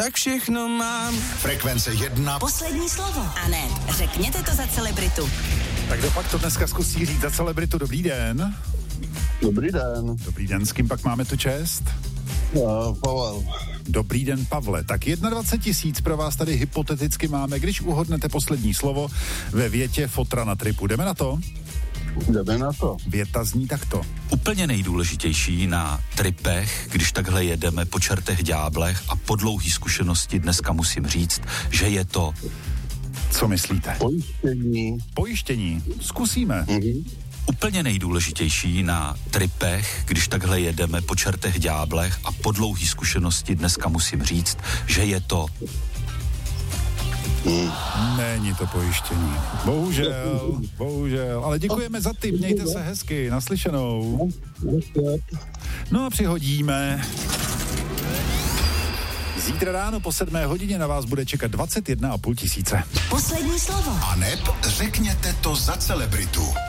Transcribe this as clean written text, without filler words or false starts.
tak všechno mám. Frekvence 1. Poslední slovo. A ne, řekněte to za celebritu. Tak kdo pak to dneska zkusí říct za celebritu? Dobrý den. Dobrý den. Dobrý den, s kým pak máme tu čest? Pavel. Dobrý den, Pavle. Tak 21 000 pro vás tady hypoteticky máme, když uhodnete poslední slovo ve větě fotra na tripu. Jdeme na to? Jdeme na to. Věta zní takto. Úplně nejdůležitější na tripech, když takhle jedeme po čertech ďáblech a po dlouhý zkušenosti dneska musím říct, že je to... Co myslíte? Pojištění. Pojištění. Zkusíme. Úplně nejdůležitější na tripech, když takhle jedeme po čertech ďáblech a po dlouhý zkušenosti dneska musím říct, že je to... Není to pojištění. Bohužel. Ale děkujeme za tip, mějte se hezky, naslyšenou. No a přihodíme. Zítra ráno po 7 hodině na vás bude čekat 21 500. Poslední slovo. A neb řekněte to za celebritu.